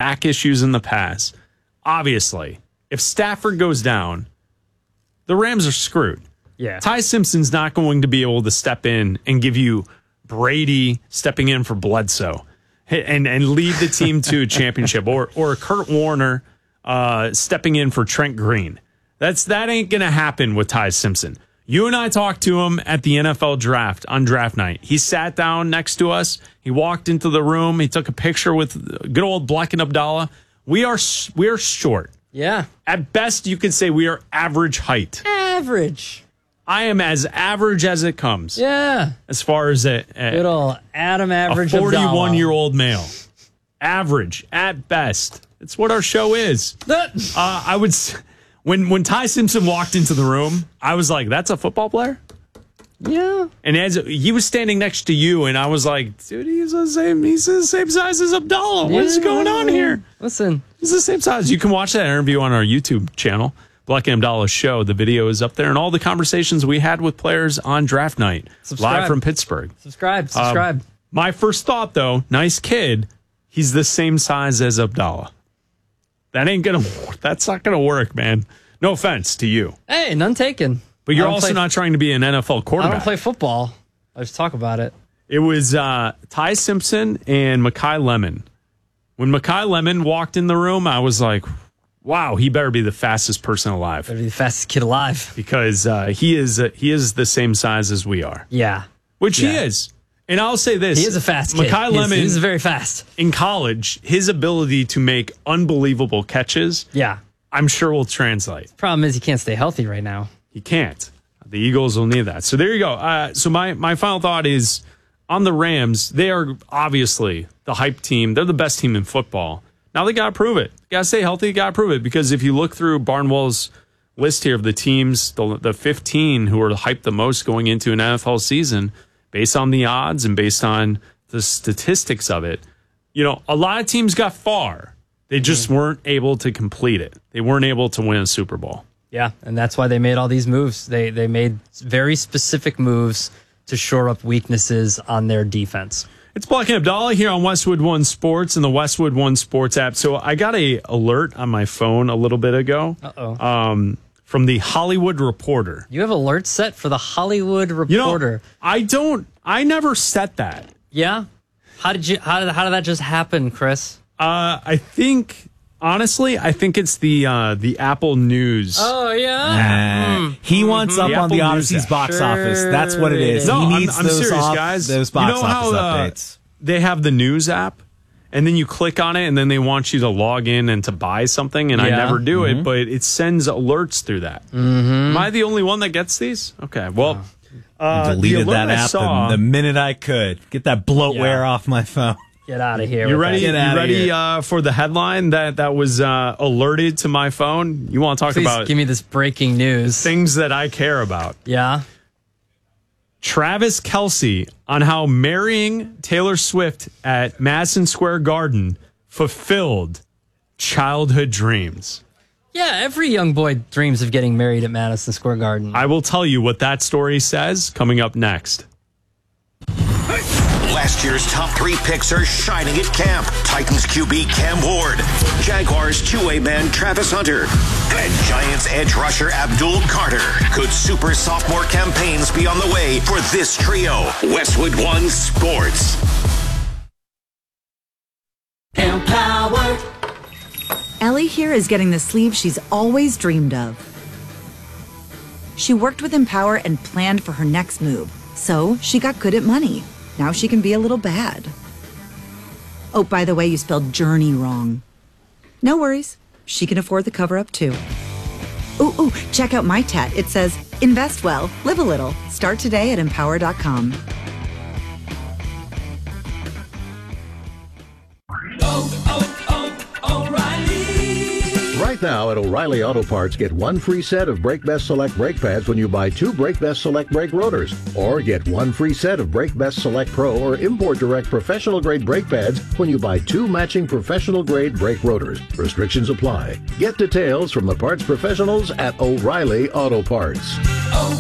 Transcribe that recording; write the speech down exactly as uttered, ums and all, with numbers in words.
back issues in the past. Obviously, if Stafford goes down, the Rams are screwed. Yeah. Ty Simpson's not going to be able to step in and give you Brady stepping in for Bledsoe and, and lead the team to a championship, or or Kurt Warner uh, stepping in for Trent Green. That's that ain't going to happen with Ty Simpson. You and I talked to him at the N F L draft on draft night. He sat down next to us. He walked into the room. He took a picture with good old Black and Abdallah. We are we are short. Yeah. At best, you could say we are average height. Average. I am as average as it comes. Yeah. As far as a, a good old Adam Average a forty-one-year-old male. Average at best. It's what our show is. uh, I would when when Ty Simpson walked into the room, I was like, "That's a football player." Yeah. And as he was standing next to you, and I was like, "Dude, he's the same. He's the same size as Abdallah. What yeah. is going on here?" Listen, he's the same size. You can watch that interview on our YouTube channel. Black and Abdallah Show. The video is up there, and all the conversations we had with players on draft night, subscribe. live from Pittsburgh. Subscribe, subscribe. Um, my first thought, though, nice kid. He's the same size as Abdallah. That ain't gonna. That's not gonna work, man. No offense to you. Hey, none taken. But you're also play, not trying to be an N F L quarterback. I don't play football. I just talk about it. It was uh, Ty Simpson and Mekhi Lemon. When Mekhi Lemon walked in the room, I was like, wow, he better be the fastest person alive. Better be the fastest kid alive. Because uh, he is uh, he is the same size as we are. Yeah. Which yeah. he is. And I'll say this. He is a fast kid. Mekhi Lemon. He's, he's very fast. In college, his ability to make unbelievable catches, yeah, I'm sure will translate. The problem is he can't stay healthy right now. He can't. The Eagles will need that. So there you go. Uh, so my, my final thought is on the Rams, they are obviously the hype team. They're the best team in football. Now they got to prove it. Got to stay healthy. Got to prove it. Because if you look through Barnwell's list here of the teams, the, the fifteen who are hyped the most going into an N F L season, based on the odds and based on the statistics of it, you know, a lot of teams got far. They just mm-hmm. weren't able to complete it. They weren't able to win a Super Bowl. Yeah, and that's why they made all these moves. They they made very specific moves to shore up weaknesses on their defense. It's Black and Abdallah here on Westwood One Sports and the Westwood One Sports app. So I got a alert on my phone a little bit ago. Uh-oh. Um, from the Hollywood Reporter. You have alerts set for the Hollywood Reporter. You know, I don't. I never set that. Yeah. How did you? How did? How did that just happen, Chris? Uh, I think. Honestly, I think it's the uh, the Apple News. Oh yeah, uh, mm. he wants mm-hmm. up the on Apple the Odyssey's box sure office. That's what it is. No, he needs I'm, I'm those serious, off, guys. Those box you know office how, uh, updates. They have the news app, and then you click on it, and then they want you to log in and to buy something, and yeah. I never do mm-hmm. it, but it sends alerts through that. Mm-hmm. Am I the only one that gets these? Okay, well, uh, deleted that app saw, the, the minute I could. Get that bloatware yeah. off my phone. Get out of here. You ready? You ready uh, for the headline that that was uh, alerted to my phone? You want to talk Please about? Give me this breaking news. Things that I care about. Yeah. Travis Kelce on how marrying Taylor Swift at Madison Square Garden fulfilled childhood dreams. Yeah, every young boy dreams of getting married at Madison Square Garden. I will tell you what that story says coming up next. Last year's top three picks are shining at camp. Titans Q B Cam Ward, Jaguars two-way man Travis Hunter, and Giants edge rusher Abdul Carter. Could super sophomore campaigns be on the way for this trio? Westwood One Sports. Empowered. Ellie here is getting the sleeve she's always dreamed of. She worked with Empower and planned for her next move, so she got good at money. Now she can be a little bad. Oh, by the way, you spelled journey wrong. No worries. She can afford the cover-up, too. Ooh, ooh, check out my tat. It says, invest well, live a little. Start today at empower dot com. Oh, oh, oh, O'Reilly. Right now at O'Reilly Auto Parts, get one free set of Brake Best Select brake pads when you buy two Brake Best Select brake rotors. Or get one free set of Brake Best Select Pro or Import Direct professional grade brake pads when you buy two matching professional grade brake rotors. Restrictions apply. Get details from the parts professionals at O'Reilly Auto Parts. Oh.